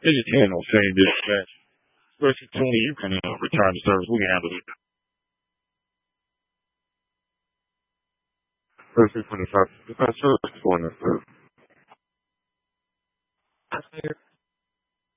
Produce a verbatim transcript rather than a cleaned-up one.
They just had no same dispatch. Especially Tony, you can uh, return the service. We can handle it. Especially for the service. The service for the service.